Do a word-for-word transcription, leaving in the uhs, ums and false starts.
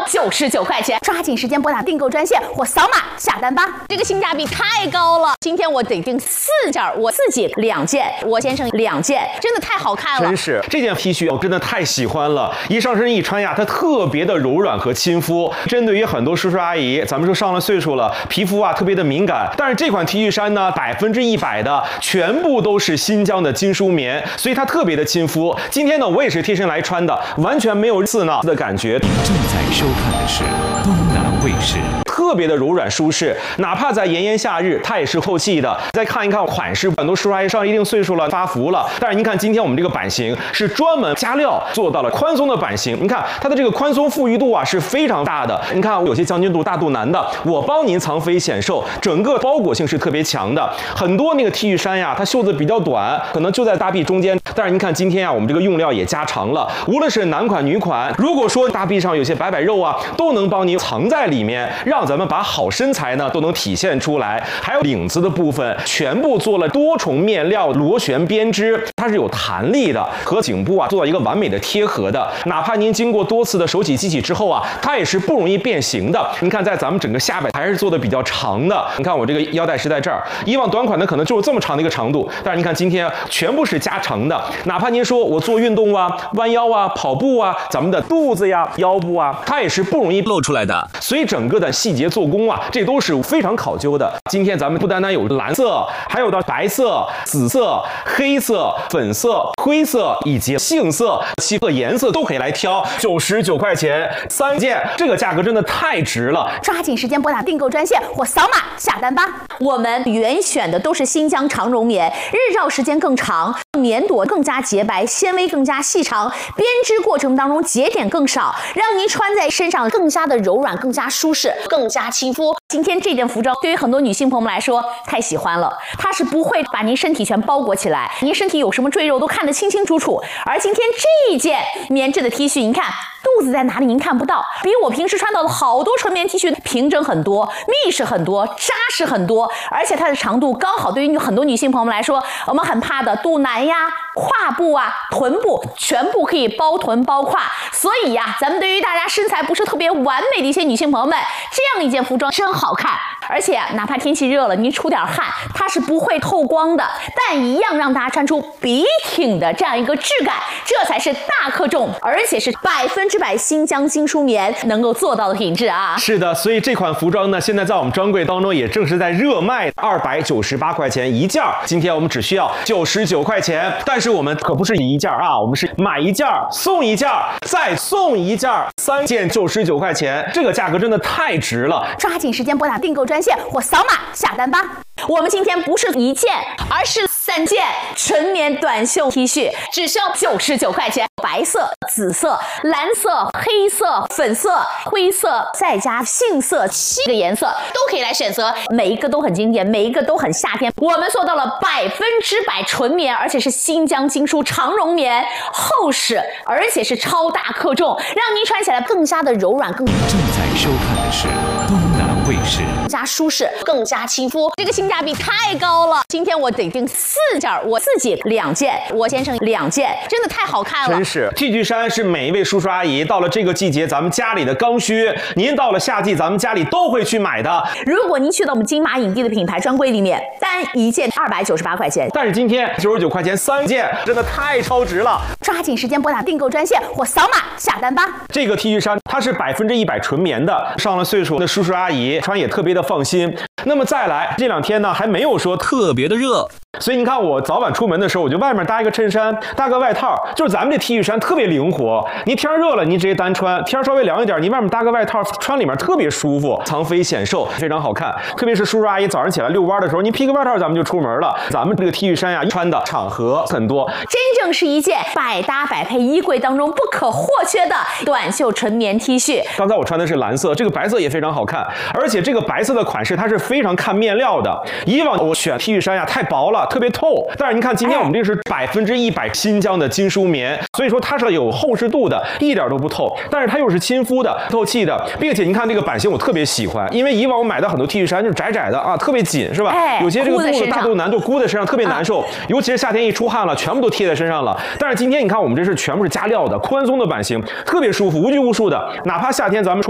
九十九块钱，抓紧时间拨打订购专线或扫码下单吧。这个性价比太高了，今天我得订四件，我自己两件，我先生两件，真的太好看了。 真是这件 T 恤我真的太喜欢了，一上身一穿呀，它特别的柔软和亲肤，针对于很多叔叔阿姨，咱们说上了岁数了，皮肤啊特别的敏感，但是这款 T 恤衫呢，百分之一百的全部都是新疆的精梳棉，所以它特别的亲肤。今天呢，我也是贴身来穿的，完全没有刺挠的感觉。 正在收看的是东南卫视。 特别的柔软舒适，哪怕在炎炎夏日，它也是透气的。再看一看款式，很多叔叔阿姨上一定岁数了，发福了。但是您看，今天我们这个版型是专门加料做到了宽松的版型。您看它的这个宽松富裕度啊是非常大的。您看有些将军肚、大肚腩的，我帮您藏肥显瘦，整个包裹性是特别强的。很多那个 T 恤衫呀，它袖子比较短，可能就在大臂中间。但是您看今天啊，我们这个用料也加长了，无论是男款女款，如果说大臂上有些摆摆肉啊，都能帮您藏在里面，让咱们把好身材呢都能体现出来。还有领子的部分，全部做了多重面料螺旋编织，它是有弹力的，和颈部啊做到一个完美的贴合的。哪怕您经过多次的手洗机洗之后啊，它也是不容易变形的。您看，在咱们整个下摆还是做的比较长的。你看我这个腰带是在这儿，以往短款的可能就是这么长的一个长度，但是你看今天全部是加长的。哪怕您说我做运动啊、弯腰啊、跑步啊，咱们的肚子呀、腰部啊，它也是不容易露出来的。所以整个的细节做工啊，这都是非常考究的。今天咱们不单单有蓝色，还有到白色、紫色、黑色、粉色、灰色以及杏色，七个颜色都可以来挑，九十九块钱三件，这个价格真的太值了。 抓紧时间拨打订购专线或扫码下单吧。我们原选的都是新疆长绒棉，日照时间更长，棉朵更加洁白，纤维更加细长，编织过程当中节点更少，让您穿在身上更加的柔软，更加舒适，更加亲肤。今天这件服装对于很多女性朋友们来说太喜欢了，它是不会把您身体全包裹起来，您身体有什么赘肉都看得清清楚楚。而今天这件棉质的 T 恤，您看肚子在哪里您看不到，比我平时穿到的好多纯棉 T 恤平整很多，密实很多，扎实很多，而且它的长度刚好对于很多女性朋友们来说，我们很怕的肚腩呀、胯部啊、臀部全部可以包臀包胯。所以呀，咱们对于大家身材不是特别完美的一些女性朋友们，这样一件服装真好看。而且哪怕天气热了，您出点汗，它是不会透光的，但一样让大家穿出笔挺的这样一个质感，这才是大克重，而且是百分之百新疆精梳棉能够做到的品质啊！ 是的，所以这款服装呢，现在在我们专柜当中也正是在热卖，二百九十八块钱一件，今天我们只需要九十九块钱，但是我们可不是一件啊，我们是买一件送一件，再送一件，三件九十九块钱，这个价格真的太值了！ 抓紧时间拨打订购专线或扫码下单吧。我们今天不是一件，而是三件纯棉短袖 T 恤，只需要九十九块钱。白色、紫色、蓝色、黑色、粉色、灰色，再加杏色，七个颜色都可以来选择，每一个都很经典，每一个都很夏天。我们做到了百分之百纯棉，而且是新疆精梳长绒棉，厚实，而且是超大克重，让您穿起来更加的柔软，更正在收看的是东南卫视。 更加舒适，更加亲肤，这个性价比太高了。今天我得订四件，我自己两件，我先生两件，真的太好看了。 真是 T 恤衫是每一位叔叔阿姨到了这个季节，咱们家里的刚需，您到了夏季，咱们家里都会去买的。 如果您去到我们金马影帝的品牌专柜里面，单一件二百九十八块钱， 但是今天九十九块钱三件，真的太超值了。 抓紧时间拨打订购专线或扫码下单吧。 这个 T 恤衫它是百分之一百纯棉的，上了岁数的叔叔阿姨穿也特别的放心。那么再来，这两天呢还没有说特别的热，所以你看我早晚出门的时候，我就外面搭一个衬衫，搭个外套，就是咱们这 T 恤衫特别灵活。你天热了，你直接单穿；天稍微凉一点，你外面搭个外套，穿里面特别舒服，藏肥显瘦，非常好看。特别是叔叔阿姨早上起来遛弯的时候，你披个外套，咱们就出门了。咱们这个 T 恤衫呀，穿的场合很多， 真正是一件百搭百配，衣柜当中不可或缺的短袖纯棉 T 恤。 刚才我穿的是蓝色，这个白色也非常好看，而且这个白色的款式它是非常看面料的。以往我选 T 恤衫呀太薄了，特别透，但是您看今天我们这是百分之一百新疆的精梳棉，所以说它是有厚实度的，一点都不透，但是它又是亲肤的、透气的，并且您看这个版型我特别喜欢，因为以往我买的很多 T 恤衫就是窄窄的啊，特别紧是吧？ 哎、 有些这个肚子大肚腩就箍在身上，特别难受，啊、尤其是夏天一出汗了，全部都贴在身上了。但是今天你看我们这是全部是加料的宽松的版型，特别舒服，无拘无束的，哪怕夏天咱们出